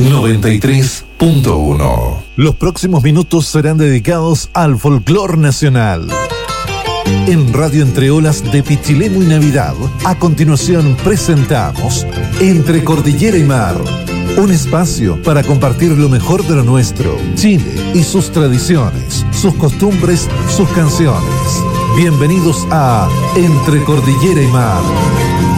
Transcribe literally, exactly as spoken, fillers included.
noventa y tres punto uno. Los próximos minutos serán dedicados al folclor nacional. En Radio Entre Olas de Pichilemu y Navidad, a continuación presentamos Entre Cordillera y Mar, un espacio para compartir lo mejor de lo nuestro, Chile y sus tradiciones, sus costumbres, sus canciones. Bienvenidos a Entre Cordillera y Mar.